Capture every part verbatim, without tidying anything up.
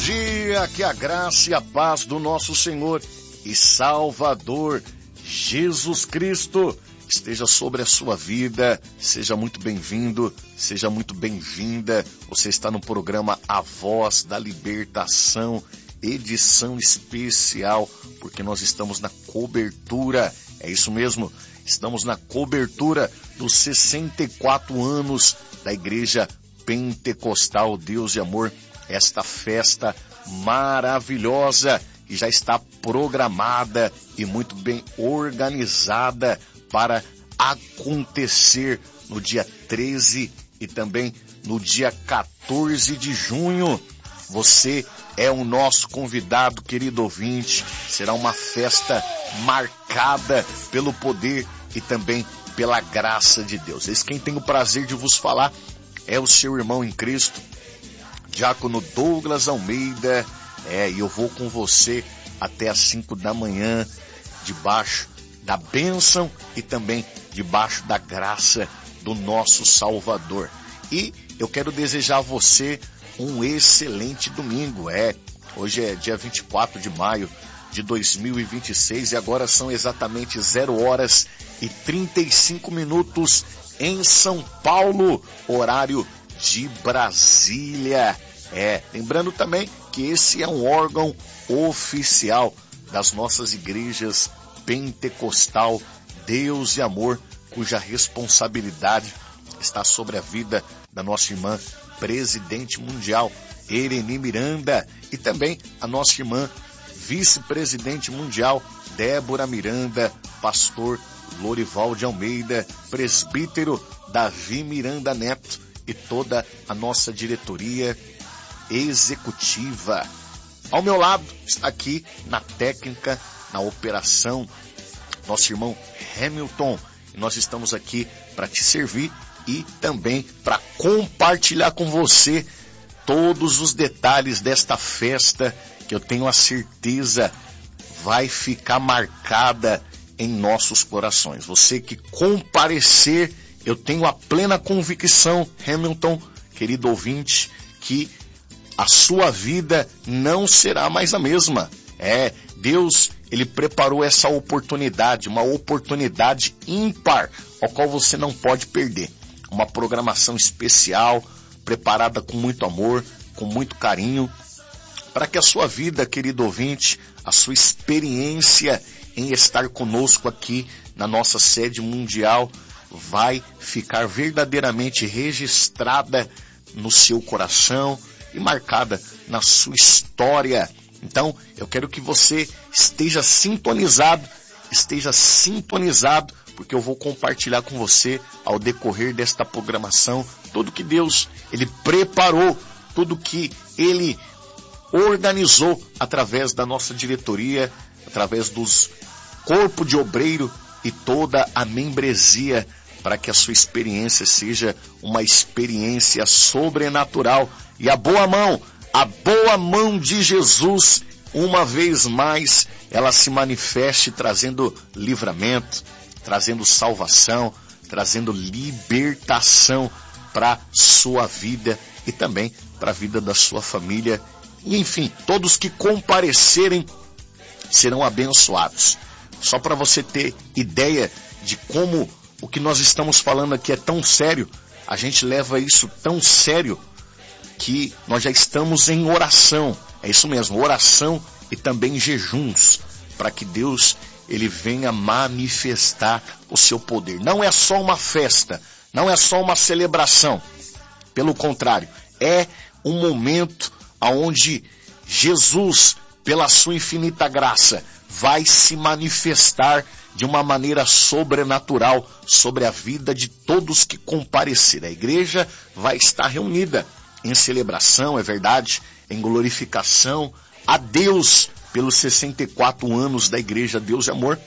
dia, que a graça e a paz do nosso Senhor e Salvador Jesus Cristo esteja sobre a sua vida. Seja muito bem-vindo, seja muito bem-vinda. Você está no programa A Voz da Libertação, edição especial, porque nós estamos na cobertura, é isso mesmo, estamos na cobertura dos sessenta e quatro anos da Igreja Pentecostal Deus de Amor, esta festa maravilhosa que já está programada e muito bem organizada para acontecer no dia treze e também no dia quatorze de junho. Você é o nosso convidado, querido ouvinte. Será uma festa marcada pelo poder e também pela graça de Deus. Esse quem tem o prazer de vos falar é o seu irmão em Cristo, Diácono Douglas Almeida. É, e eu vou com você até às cinco da manhã, debaixo da bênção e também debaixo da graça do nosso Salvador. E eu quero desejar a você um excelente domingo. É, hoje é dia vinte e quatro de maio de dois mil e vinte e seis e agora são exatamente zero horas e trinta e cinco minutos em São Paulo, horário de Brasília. É, lembrando também que esse é um órgão oficial das nossas igrejas Pentecostal Deus e Amor, cuja responsabilidade está sobre a vida da nossa irmã presidente mundial, Ereni Miranda, e também a nossa irmã vice-presidente mundial, Débora Miranda, pastor Lorival de Almeida, presbítero Davi Miranda Neto e toda a nossa diretoria executiva. Ao meu lado está aqui na técnica, na operação, nosso irmão Hamilton. E nós estamos aqui para te servir e também para compartilhar com você todos os detalhes desta festa que eu tenho a certeza vai ficar marcada em nossos corações. Você que comparecer, eu tenho a plena convicção, Hamilton, querido ouvinte, que a sua vida não será mais a mesma. É, Deus, Ele preparou essa oportunidade, uma oportunidade ímpar, ao qual você não pode perder. Uma programação especial, preparada com muito amor, com muito carinho, para que a sua vida, querido ouvinte, a sua experiência em estar conosco aqui na nossa sede mundial, vai ficar verdadeiramente registrada no seu coração e marcada na sua história. Então, eu quero que você esteja sintonizado, esteja sintonizado, porque eu vou compartilhar com você, ao decorrer desta programação, tudo que Deus, Ele preparou, tudo que Ele organizou através da nossa diretoria, através dos corpo de obreiro e toda a membresia, para que a sua experiência seja uma experiência sobrenatural. E a boa mão, a boa mão de Jesus, uma vez mais, ela se manifeste trazendo livramento, trazendo salvação, trazendo libertação para sua vida e também para a vida da sua família. E enfim, todos que comparecerem serão abençoados. Só para você ter ideia de como o que nós estamos falando aqui é tão sério, a gente leva isso tão sério que nós já estamos em oração. É isso mesmo, oração e também jejuns, para que Deus, Ele venha manifestar o seu poder. Não é só uma festa, não é só uma celebração. Pelo contrário, é um momento onde Jesus, pela sua infinita graça, vai se manifestar de uma maneira sobrenatural sobre a vida de todos que comparecerem. A igreja vai estar reunida em celebração, é verdade, em glorificação a Deus pelos sessenta e quatro anos da Igreja Deus de Amor.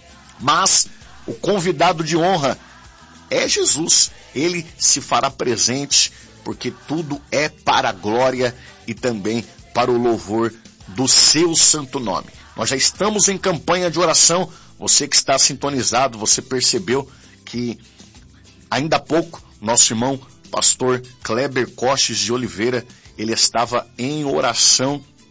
Mas o convidado de honra é Jesus. Ele se fará presente, porque tudo é para a glória e também para o louvor do seu santo nome. Nós já estamos em campanha de oração. Você que está sintonizado, você percebeu que ainda há pouco nosso irmão pastor Kleber Coches de Oliveira, ele estava em oração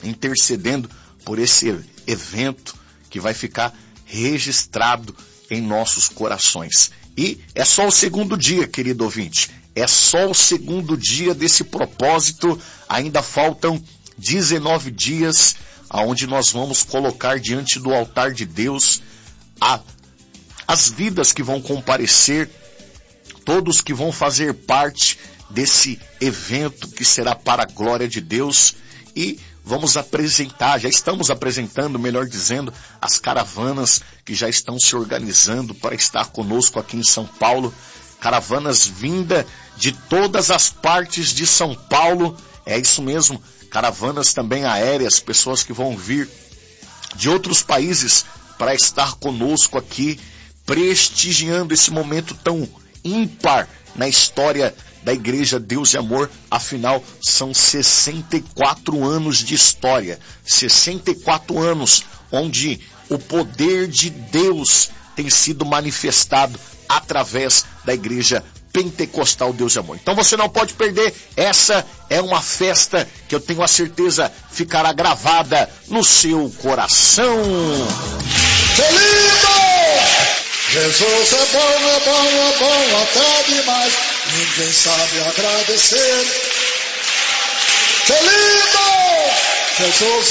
intercedendo por esse evento que vai ficar registrado em nossos corações. E é só o segundo dia, querido ouvinte. É só o segundo dia desse propósito. Ainda faltam dezenove dias, aonde nós vamos colocar diante do altar de Deus a, as vidas que vão comparecer, todos que vão fazer parte desse evento que será para a glória de Deus. E vamos apresentar, já estamos apresentando, melhor dizendo, as caravanas que já estão se organizando para estar conosco aqui em São Paulo. Caravanas vinda de todas as partes de São Paulo. É isso mesmo, caravanas também aéreas, pessoas que vão vir de outros países para estar conosco aqui, prestigiando esse momento tão ímpar na história da Igreja Deus e Amor. Afinal, são sessenta e quatro anos de história, sessenta e quatro anos onde o poder de Deus tem sido manifestado através da Igreja Pentecostal Deus e Amor. Então você não pode perder, essa é uma festa que eu tenho a certeza ficará gravada no seu coração. Feliz! Jesus é bom, é bom, é bom até demais, ninguém sabe agradecer. Que lindo! Jesus